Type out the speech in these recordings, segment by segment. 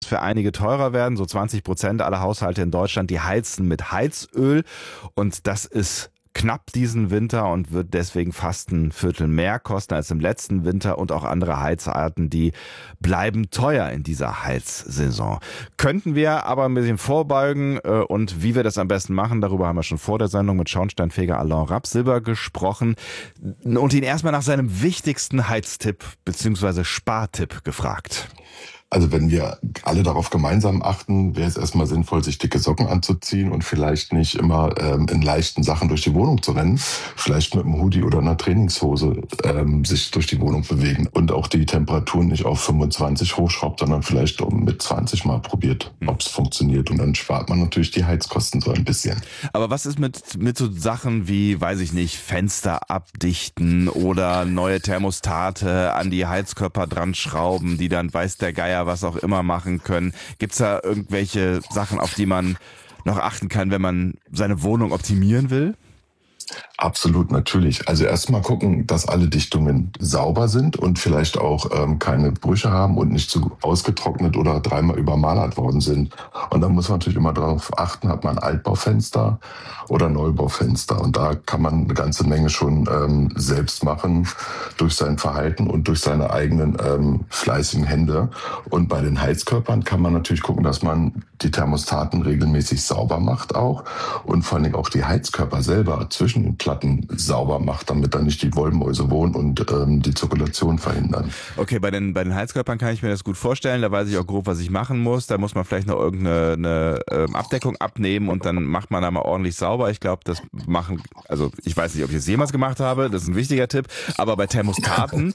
für einige teurer werden. So 20% aller Haushalte in Deutschland, die heizen mit Heizöl. Und das ist knapp diesen Winter und wird deswegen fast ein Viertel mehr kosten als im letzten Winter, und auch andere Heizarten, die bleiben teuer in dieser Heizsaison. Könnten wir aber ein bisschen vorbeugen, und wie wir das am besten machen, darüber haben wir schon vor der Sendung mit Schornsteinfeger Alain Rapsilber gesprochen und ihn erstmal nach seinem wichtigsten Heiztipp bzw. Spartipp gefragt. Also wenn wir alle darauf gemeinsam achten, wäre es erstmal sinnvoll, sich dicke Socken anzuziehen und vielleicht nicht immer in leichten Sachen durch die Wohnung zu rennen. Vielleicht mit einem Hoodie oder einer Trainingshose sich durch die Wohnung bewegen und auch die Temperaturen nicht auf 25 hochschraubt, sondern vielleicht mit 20 mal probiert, ob es funktioniert. Und dann spart man natürlich die Heizkosten so ein bisschen. Aber was ist mit so Sachen wie, weiß ich nicht, Fenster abdichten oder neue Thermostate an die Heizkörper dran schrauben, die dann weiß der Geier was auch immer machen können? Gibt's da irgendwelche Sachen, auf die man noch achten kann, wenn man seine Wohnung optimieren will? Absolut, natürlich. Also erstmal gucken, dass alle Dichtungen sauber sind und vielleicht auch keine Brüche haben und nicht zu ausgetrocknet oder dreimal übermalert worden sind. Und dann muss man natürlich immer darauf achten, hat man Altbaufenster oder Neubaufenster. Und da kann man eine ganze Menge schon selbst machen durch sein Verhalten und durch seine eigenen fleißigen Hände. Und bei den Heizkörpern kann man natürlich gucken, dass man die Thermostaten regelmäßig sauber macht auch und vor allem auch die Heizkörper selber zwischen den Platten sauber macht, damit da nicht die Wollmäuse wohnen und die Zirkulation verhindern. Okay, bei den Heizkörpern kann ich mir das gut vorstellen. Da weiß ich auch grob, was ich machen muss. Da muss man vielleicht noch irgendeine Abdeckung abnehmen und dann macht man da mal ordentlich sauber. Ich glaube, also ich weiß nicht, ob ich das jemals gemacht habe. Das ist ein wichtiger Tipp. Aber bei Thermostaten,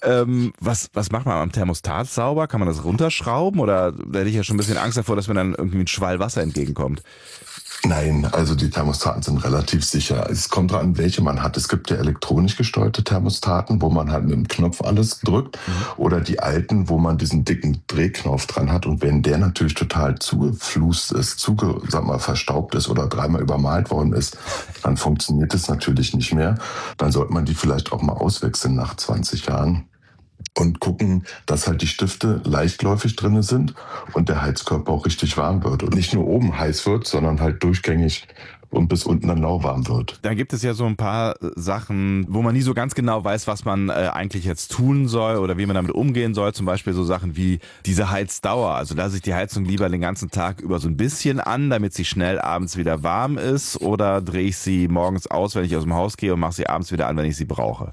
was macht man am Thermostat sauber? Kann man das runterschrauben? Oder da hätte ich ja schon ein bisschen Angst davor, dass mir dann irgendwie ein Schwall Wasser entgegenkommt. Nein, also die Thermostaten sind relativ sicher. Es kommt dran, welche man hat. Es gibt ja elektronisch gesteuerte Thermostaten, wo man halt mit dem Knopf alles drückt. Oder die alten, wo man diesen dicken Drehknopf dran hat. Und wenn der natürlich total zugeflust ist, verstaubt ist oder dreimal übermalt worden ist, dann funktioniert es natürlich nicht mehr. Dann sollte man die vielleicht auch mal auswechseln nach 20 Jahren. Und gucken, dass halt die Stifte leichtläufig drin sind und der Heizkörper auch richtig warm wird. Und nicht nur oben heiß wird, sondern halt durchgängig und bis unten dann lauwarm wird. Da gibt es ja so ein paar Sachen, wo man nie so ganz genau weiß, was man eigentlich jetzt tun soll oder wie man damit umgehen soll. Zum Beispiel so Sachen wie diese Heizdauer. Also lasse ich die Heizung lieber den ganzen Tag über so ein bisschen an, damit sie schnell abends wieder warm ist, oder drehe ich sie morgens aus, wenn ich aus dem Haus gehe, und mache sie abends wieder an, wenn ich sie brauche?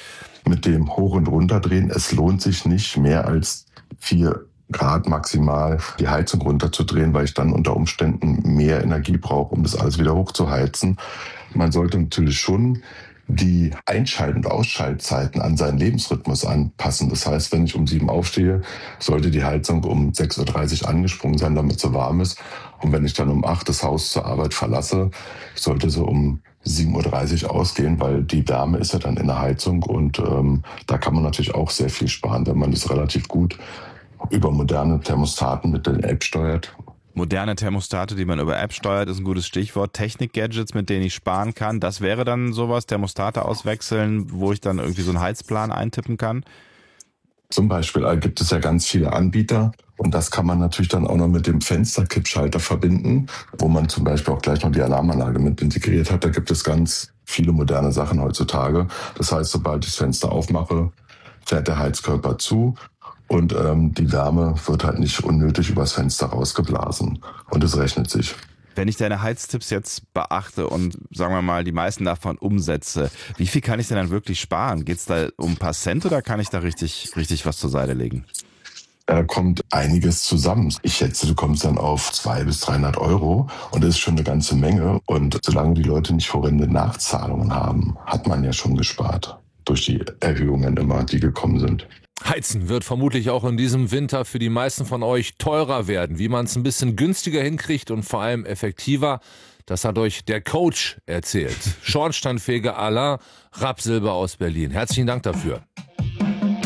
Mit dem Hoch- und Runterdrehen, es lohnt sich nicht mehr als 4 Grad maximal die Heizung runterzudrehen, weil ich dann unter Umständen mehr Energie brauche, um das alles wieder hochzuheizen. Man sollte natürlich schon die Einschalt- und Ausschaltzeiten an seinen Lebensrhythmus anpassen. Das heißt, wenn ich um 7 aufstehe, sollte die Heizung um 6:30 Uhr angesprungen sein, damit sie warm ist. Und wenn ich dann um 8 das Haus zur Arbeit verlasse, sollte sie um 7:30 Uhr ausgehen, weil die Wärme ist ja dann in der Heizung und da kann man natürlich auch sehr viel sparen, wenn man das relativ gut über moderne Thermostaten mit der App steuert. Moderne Thermostate, die man über App steuert, ist ein gutes Stichwort. Technik-Gadgets, mit denen ich sparen kann, das wäre dann sowas, Thermostate auswechseln, wo ich dann irgendwie so einen Heizplan eintippen kann? Zum Beispiel gibt es ja ganz viele Anbieter und das kann man natürlich dann auch noch mit dem Fensterkippschalter verbinden, wo man zum Beispiel auch gleich noch die Alarmanlage mit integriert hat. Da gibt es ganz viele moderne Sachen heutzutage. Das heißt, sobald ich das Fenster aufmache, fährt der Heizkörper zu und die Wärme wird halt nicht unnötig übers Fenster rausgeblasen und es rechnet sich. Wenn ich deine Heiztipps jetzt beachte und, sagen wir mal, die meisten davon umsetze, wie viel kann ich denn dann wirklich sparen? Geht es da um ein paar Cent oder kann ich da richtig was zur Seite legen? Da kommt einiges zusammen. Ich schätze, du kommst dann auf 200 bis 300 Euro und das ist schon eine ganze Menge. Und solange die Leute nicht horrende Nachzahlungen haben, hat man ja schon gespart durch die Erhöhungen immer, die gekommen sind. Heizen wird vermutlich auch in diesem Winter für die meisten von euch teurer werden. Wie man es ein bisschen günstiger hinkriegt und vor allem effektiver, das hat euch der Coach erzählt. Schornsteinfeger Alain Rapsilber aus Berlin. Herzlichen Dank dafür.